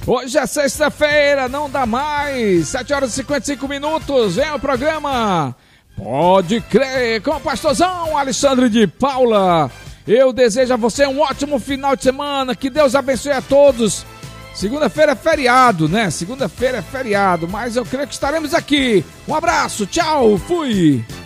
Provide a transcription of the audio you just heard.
Hoje é sexta-feira, não dá mais. 7h55. Vem o programa Pode Crer com o pastorzão Alexandre de Paula. Eu desejo a você um ótimo final de semana. Que Deus abençoe a todos. Segunda-feira é feriado, né? Segunda-feira é feriado, mas eu creio que estaremos aqui. Um abraço, tchau, fui.